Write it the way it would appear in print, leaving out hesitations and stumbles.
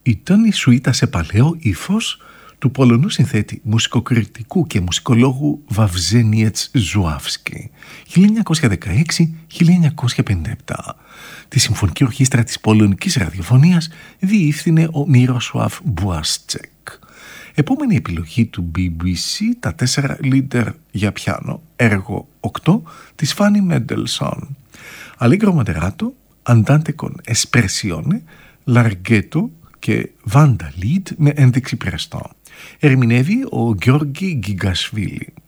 ήταν η σουίτα σε παλαιό ύφος του Πολωνού συνθέτη, μουσικοκριτικού και μουσικολόγου Βαβζένιετς Ζουάφσκι 1916-1957. Τη Συμφωνική Ορχήστρα της Πολωνικής Ραδιοφωνίας διεύθυνε ο Μιροσλάβ Μπουάστσεκ. Επόμενη επιλογή του BBC, τα 4 Lieder για πιάνο, έργο 8 της Φάνι Μέντελσον. Allegro moderato, andante con espressione, larghetto και Vanda Lied με ένδειξη πρεστό. Ερμηνεύει ο Γιώργη Γκιγκασβίλη.